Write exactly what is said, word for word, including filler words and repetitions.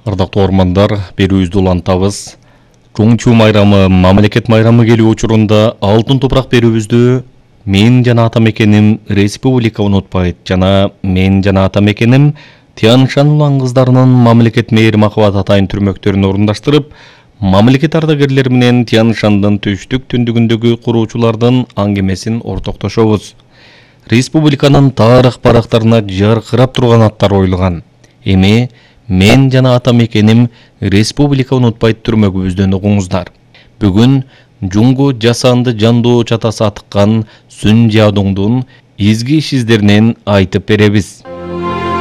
Ардактуу ормандар, берүүбүздү улантабыз. Чоңчу майрамы, мамлекет майрамы келүү учурунда алтын топурак берүүбүздү мен жана ата мекеним республика унутпайт жана мен жана ата мекеним Тянь-Шань улан кыздарынын мамлекет мээри махабат атайын түрмөктөрүн орундаштырып, мамлекет ардагерлери менен Тянь-Шаньдын түштүк түндүгүндөгү куруучулардын аңгемесин ортоктошобуз. Республиканын тарых барактарына жаркырап турган аттар оюлган. Эми мен жана ата мекеним республика унутпайт түрмөгүбүздөн угуңуздар. Бүгүн Жуңгу жасанды жандоо чатасы атыккан Сүн Жадуңдун изги иш издеринен айтып беребиз.